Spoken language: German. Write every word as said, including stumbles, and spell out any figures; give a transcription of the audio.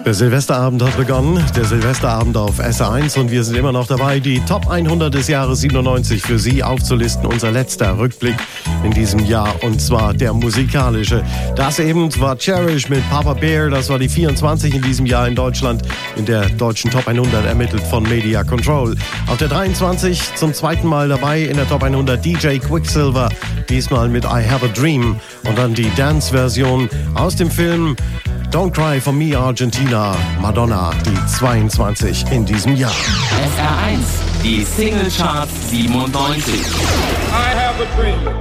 Der Silvesterabend hat begonnen, der Silvesterabend auf S eins, und wir sind immer noch dabei, die Top hundert des Jahres siebenundneunzig für Sie aufzulisten. Unser letzter Rückblick in diesem Jahr, und zwar der musikalische. Das eben war Cherish mit Papa Bear, das war die vierundzwanzig in diesem Jahr in Deutschland, in der deutschen Top hundert, ermittelt von Media Control. Auf der dreiundzwanzig zum zweiten Mal dabei in der Top hundert D J Quicksilver, diesmal mit I Have a Dream, und dann die Dance-Version aus dem Film Don't Cry for Me Argentina, Madonna, die zweiundzwanzig in diesem Jahr. S R eins, die Singlecharts siebenundneunzig. I have a dream.